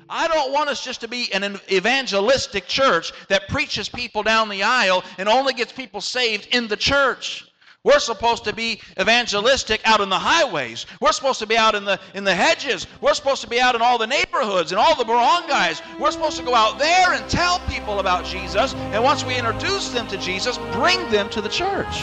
I don't want us just to be an evangelistic church that preaches people down the aisle and only gets people saved in the church. We're supposed to be evangelistic out in the highways. We're supposed to be out in the hedges. We're supposed to be out in all the neighborhoods and all the barangays. We're supposed to go out there and tell people about Jesus. And once we introduce them to Jesus, bring them to the church.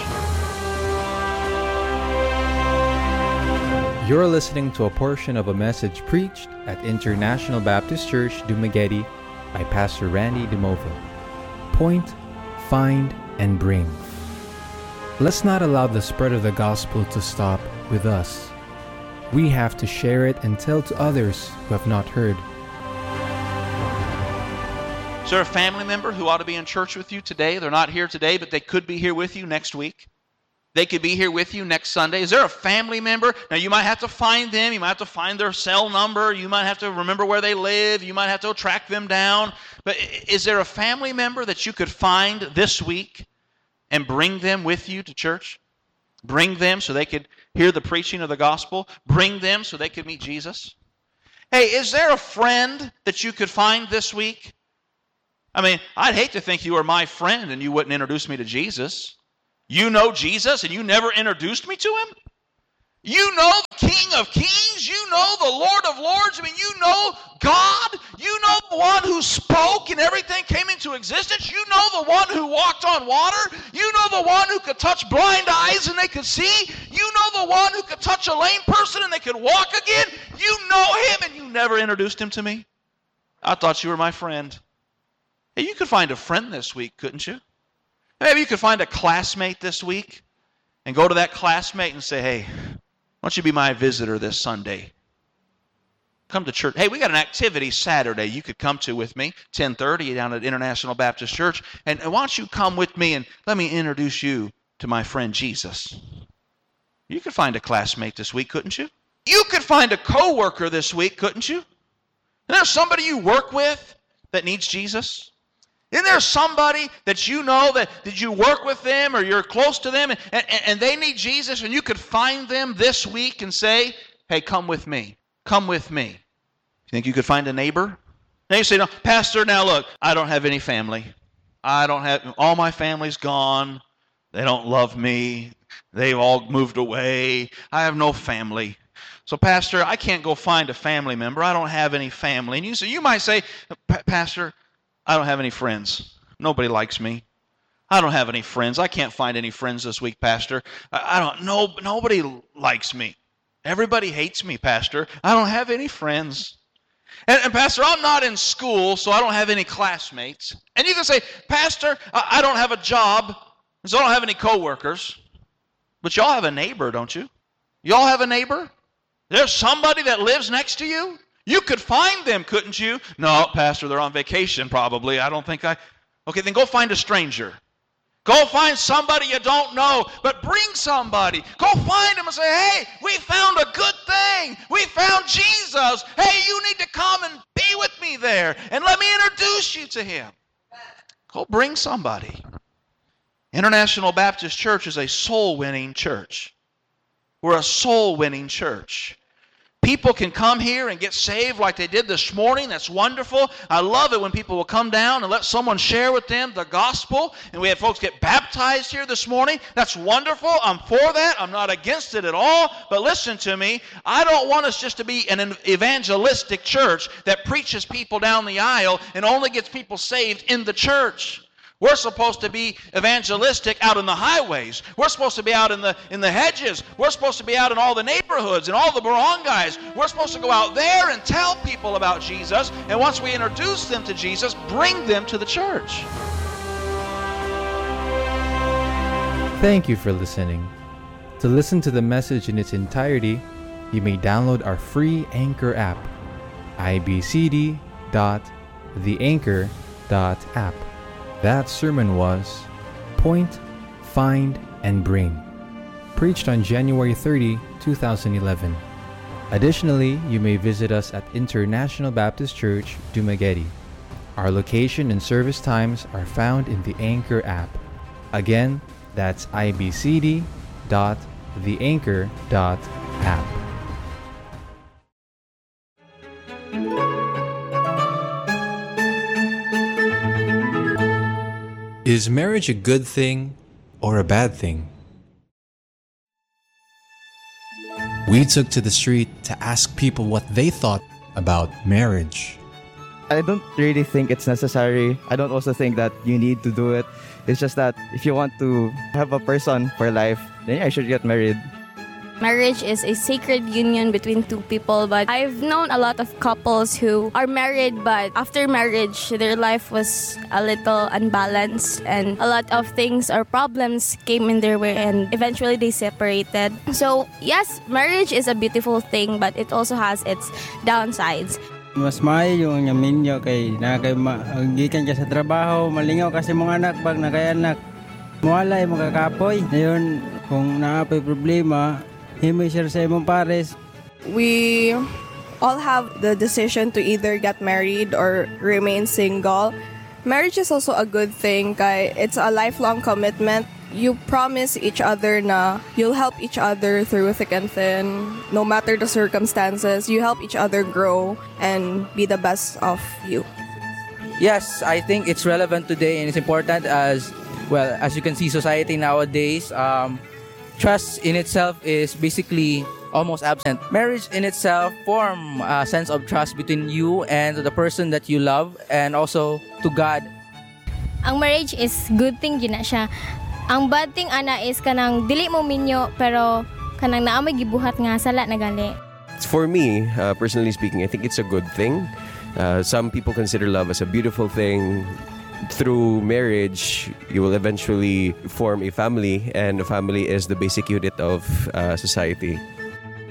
You're listening to a portion of a message preached at International Baptist Church, Dumaguete by Pastor Randy DeMova. Point, find, and bring. Let's not allow the spread of the gospel to stop with us. We have to share it and tell to others who have not heard. Is there a family member who ought to be in church with you today? They're not here today, but they could be here with you next week. They could be here with you next Sunday. Is there a family member? Now, you might have to find them. You might have to find their cell number. You might have to remember where they live. You might have to track them down. But is there a family member that you could find this week and bring them with you to church? Bring them so they could hear the preaching of the gospel. Bring them so they could meet Jesus. Hey, is there a friend that you could find this week? I mean, I'd hate to think you were my friend and you wouldn't introduce me to Jesus. You know Jesus and you never introduced me to him? You know the King of Kings. You know the Lord of Lords. I mean, you know God. You know the one who spoke and everything came into existence. You know the one who walked on water. You know the one who could touch blind eyes and they could see. You know the one who could touch a lame person and they could walk again. You know him and you never introduced him to me. I thought you were my friend. Hey, you could find a friend this week, couldn't you? Maybe you could find a classmate this week and go to that classmate and say, hey, why don't you be my visitor this Sunday? Come to church. Hey, we got an activity Saturday you could come to with me, 10:30 down at International Baptist Church. And why don't you come with me and let me introduce you to my friend Jesus? You could find a classmate this week, couldn't you? You could find a coworker this week, couldn't you? Isn't there somebody you work with that needs Jesus? Isn't there somebody that you know that you work with them or you're close to them and they need Jesus and you could find them this week and say, hey, come with me. Come with me. You think you could find a neighbor? Now you say, no, Pastor, now look, I don't have any family. All my family's gone. They don't love me. They've all moved away. I have no family. So, Pastor, I can't go find a family member. I don't have any family. And you might say, Pastor, I don't have any friends. Nobody likes me. I don't have any friends. I can't find any friends this week, Pastor. Nobody likes me. Everybody hates me, Pastor. I don't have any friends. And Pastor, I'm not in school, so I don't have any classmates. And you can say, Pastor, I don't have a job, so I don't have any coworkers. But y'all have a neighbor, don't you? Y'all have a neighbor? There's somebody that lives next to you? You could find them, couldn't you? No, Pastor, they're on vacation probably. Okay, then go find a stranger. Go find somebody you don't know, but bring somebody. Go find them and say, hey, we found a good thing. We found Jesus. Hey, you need to come and be with me there, and let me introduce you to him. Go bring somebody. International Baptist Church is a soul-winning church. We're a soul-winning church. People can come here and get saved like they did this morning. That's wonderful. I love it when people will come down and let someone share with them the gospel. And we had folks get baptized here this morning. That's wonderful. I'm for that. I'm not against it at all. But listen to me. I don't want us just to be an evangelistic church that preaches people down the aisle and only gets people saved in the church. We're supposed to be evangelistic out in the highways. We're supposed to be out in the hedges. We're supposed to be out in all the neighborhoods and all the barangays. We're supposed to go out there and tell people about Jesus. And once we introduce them to Jesus, bring them to the church. Thank you for listening. To listen to the message in its entirety, you may download our free Anchor app, ibcd.theanchor.app. That sermon was Point, Find, and Bring, preached on January 30, 2011. Additionally, you may visit us at International Baptist Church, Dumaguete. Our location and service times are found in the Anchor app. Again, that's ibcd.theanchor.app. Is marriage a good thing or a bad thing? We took to the street to ask people what they thought about marriage. I don't really think it's necessary. I don't also think that you need to do it. It's just that if you want to have a person for life, then I should get married. Marriage is a sacred union between two people, but I've known a lot of couples who are married, but after marriage, their life was a little unbalanced and a lot of things or problems came in their way and eventually they separated. So yes, marriage is a beautiful thing, but it also has its downsides. Mas maayo yung nyaminyo kay gikan ka sa trabaho, malingaw kasi mga anak pag nakayanak. Mawala yung makakapoy. Ngayon, kung naapoy problema, himoy siya sa imong pares. We all have the decision to either get married or remain single. Marriage is also a good thing kay it's a lifelong commitment. You promise each other na you'll help each other through thick and thin. No matter the circumstances, you help each other grow and be the best of you. Yes, I think it's relevant today and it's important as you can see society nowadays, trust in itself is basically almost absent. Marriage in itself form a sense of trust between you and the person that you love and also to God. Ang marriage is good thing yun na siya. Ang bad thing ana is kanang dili mo minyo pero kanang naamay gibuhat nga sala na gali. For me, personally speaking, I think it's a good thing. Some people consider love as a beautiful thing. Through marriage, you will eventually form a family, and a family is the basic unit of society.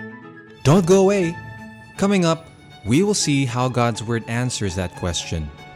Don't go away. Coming up, we will see how God's Word answers that question.